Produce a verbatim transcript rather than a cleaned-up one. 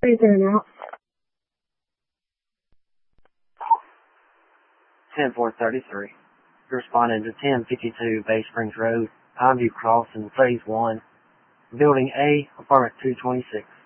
Is there now? ten four thirty-three. You're responding to ten fifty-two Bay Springs Road, Pineview Crossing, Phase one, Building A, Apartment two twenty-six.